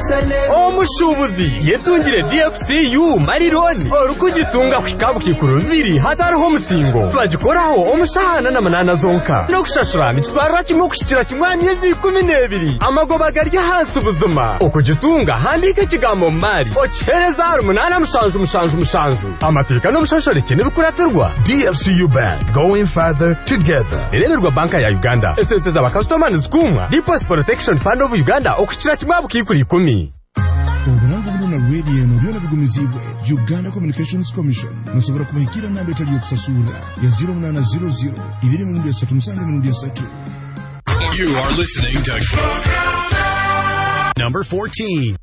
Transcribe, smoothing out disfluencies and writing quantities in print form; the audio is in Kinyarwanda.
omushubuzi yetungire DFCU marironi orukugitunga kwikabu kikuru biri hatariho musingo bagikoraho omushahana na manana zonka no kushashura mitwara kimwe kushikira kimwe myezi 12 amagoba garya hasi ubuzima okugitunga handika kigambo mari ochereza 8 amateka no bushashore kene bikuraterwa DFCU Bank, going further together. Ireberwa banka ya Uganda esente za customer nzikumwa Deposit Protection Fund of Uganda okukira kimwe kikuri 10 Uburango buna radio no byona bigumizibwe Uganda Communications Commission musobora kubahikira namba etali yokusasura ya 0800 23 You are listening to number 14.